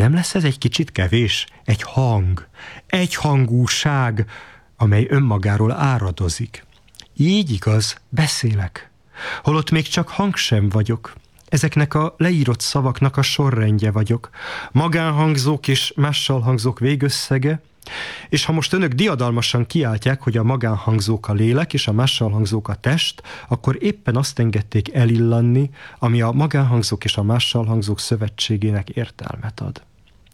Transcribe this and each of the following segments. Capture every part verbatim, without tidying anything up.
Nem lesz ez egy kicsit kevés? Egy hang, egyhangúság, amely önmagáról áradozik. Így igaz, beszélek. Holott még csak hang sem vagyok. Ezeknek a leírott szavaknak a sorrendje vagyok. Magánhangzók és mással hangzók végösszege, és ha most önök diadalmasan kiáltják, hogy a magánhangzók a lélek és a mással hangzók a test, akkor éppen azt engedték elillanni, ami a magánhangzók és a mással hangzók szövetségének értelmet ad.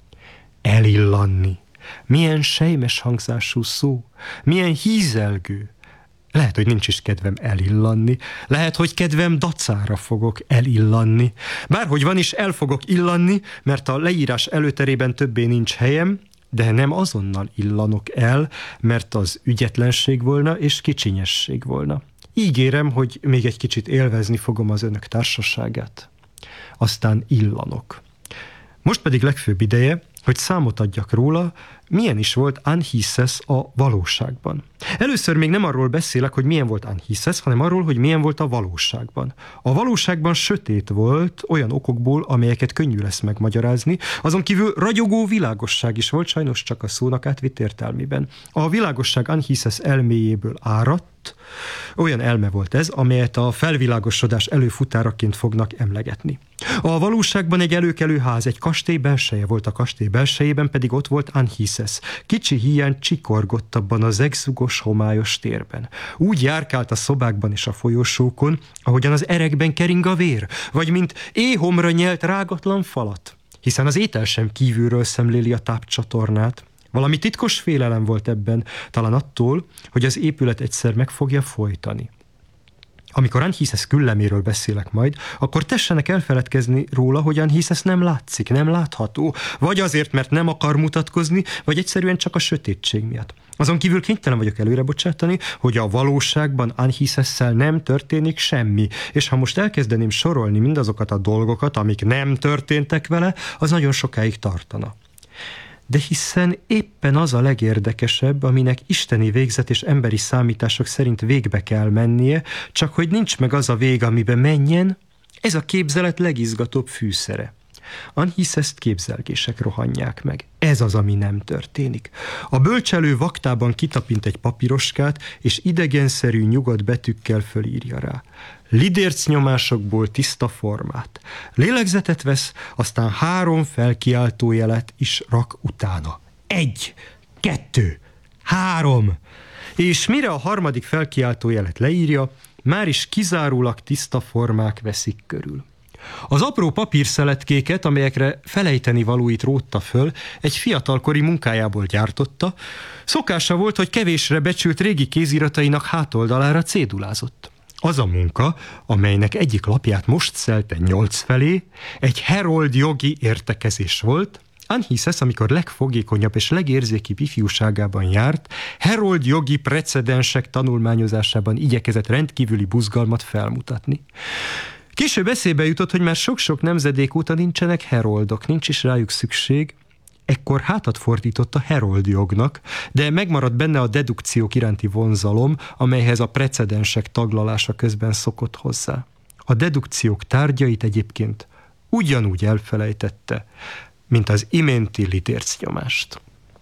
Elillanni. Milyen sejmes hangzású szó, milyen hízelgő. Lehet, hogy nincs is kedvem elillanni, lehet, hogy kedvem dacára fogok elillanni. Bárhogy van is, el fogok illanni, mert a leírás előterében többé nincs helyem, de nem azonnal illanok el, mert az ügyetlenség volna és kicsinyesség volna. Ígérem, hogy még egy kicsit élvezni fogom az önök társaságát. Aztán illanok. Most pedig legfőbb ideje, hogy számot adjak róla, milyen is volt Anchises a valóságban. Először még nem arról beszélek, hogy milyen volt Anchises, hanem arról, hogy milyen volt a valóságban. A valóságban sötét volt olyan okokból, amelyeket könnyű lesz megmagyarázni, azon kívül ragyogó világosság is volt, sajnos csak a szónak átvitt értelmében. A világosság Anchises elméjéből áradt, olyan elme volt ez, amelyet a felvilágosodás előfutáraként fognak emlegetni. A valóságban egy előkelő ház, egy kastély belseje volt, a kastély belsejében pedig ott volt Anchises. Kicsi híján csikorgott abban a zegzugos, homályos térben. Úgy járkált a szobákban és a folyosókon, ahogyan az erekben kering a vér, vagy mint éhomra nyelt rágatlan falat. Hiszen az étel sem kívülről szemléli a tápcsatornát. Valami titkos félelem volt ebben, talán attól, hogy az épület egyszer meg fogja folytani. Amikor Anchises külleméről beszélek majd, akkor tessenek elfeledkezni róla, hogy Anchises nem látszik, nem látható, vagy azért, mert nem akar mutatkozni, vagy egyszerűen csak a sötétség miatt. Azon kívül kénytelen vagyok előre bocsátani, hogy a valóságban Anchissessel nem történik semmi, és ha most elkezdeném sorolni mindazokat a dolgokat, amik nem történtek vele, az nagyon sokáig tartana. De hiszen éppen az a legérdekesebb, aminek isteni végzet és emberi számítások szerint végbe kell mennie, csak hogy nincs meg az a vég, amiben menjen, ez a képzelet legizgatóbb fűszere. Anchises-t képzelgések rohanják meg. Ez az, ami nem történik. A bölcselő vaktában kitapint egy papíroskát, és idegenszerű, nyugodt betűkkel fölírja rá. Lidérc nyomásokból tiszta formát. Lélegzetet vesz, aztán három felkiáltójelet is rak utána. Egy, kettő, három. És mire a harmadik felkiáltójelet leírja, már is kizárólag tiszta formák veszik körül. Az apró papírszeletkéket, amelyekre felejteni valóit rótta föl, egy fiatalkori munkájából gyártotta. Szokása volt, hogy kevésre becsült régi kéziratainak hátoldalára cédulázott. Az a munka, amelynek egyik lapját most szelte nyolc felé, egy herold jogi értekezés volt. Anchises, amikor legfogékonyabb és legérzékibb ifjúságában járt, herold jogi precedensek tanulmányozásában igyekezett rendkívüli buzgalmat felmutatni. Később eszébe jutott, hogy már sok-sok nemzedék óta nincsenek heroldok, nincs is rájuk szükség, ekkor hátat fordított a herold jognak, de megmaradt benne a dedukciók iránti vonzalom, amelyhez a precedensek taglalása közben szokott hozzá. A dedukciók tárgyait egyébként ugyanúgy elfelejtette, mint az iménti lidércnyomást.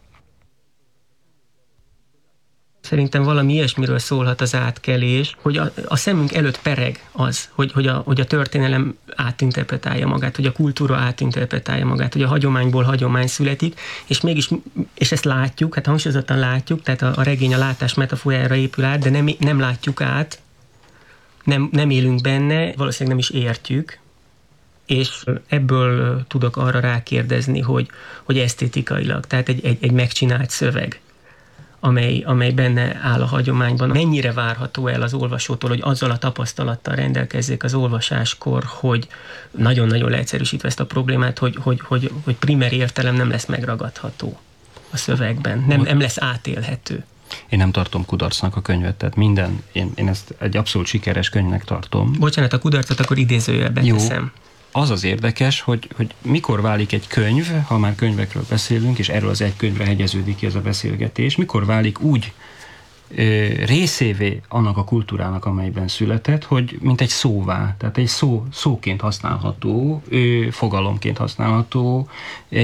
Szerintem valami ilyesmiről szólhat az átkelés, hogy a, a szemünk előtt pereg az, hogy, hogy, a, hogy a történelem átinterpretálja magát, hogy a kultúra átinterpretálja magát, hogy a hagyományból hagyomány születik, és mégis, és ezt látjuk, hát hangsúlyozottan látjuk, tehát a, a regény a látás metaforájára épül át, de nem, nem látjuk át, nem, nem élünk benne, valószínűleg nem is értjük, és ebből tudok arra rákérdezni, hogy, hogy esztétikailag, tehát egy, egy, egy megcsinált szöveg, Amely, amely benne áll a hagyományban. Mennyire várható el az olvasótól, hogy azzal a tapasztalattal rendelkezzék az olvasáskor, hogy nagyon-nagyon leegyszerűsítve ezt a problémát, hogy, hogy, hogy, hogy primer értelem nem lesz megragadható a szövegben, nem, nem lesz átélhető. Én nem tartom kudarcnak a könyvet, tehát minden, én, én ezt egy abszolút sikeres könyvnek tartom. Bocsánat, a kudarcot akkor idézőjelbe teszem. Az az érdekes, hogy, hogy mikor válik egy könyv, ha már könyvekről beszélünk, és erről az egy könyvre hegyeződik ki ez a beszélgetés, mikor válik úgy ö, részévé annak a kultúrának, amelyben született, hogy mint egy szóvá, tehát egy szó, szóként használható, ö, fogalomként használható,